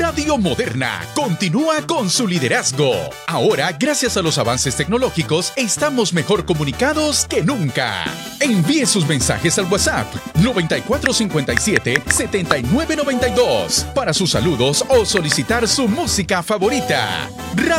Radio Moderna continúa con su liderazgo. Ahora, gracias a los avances tecnológicos, estamos mejor comunicados que nunca. Envíe sus mensajes al WhatsApp 9457-7992 para sus saludos o solicitar su música favorita.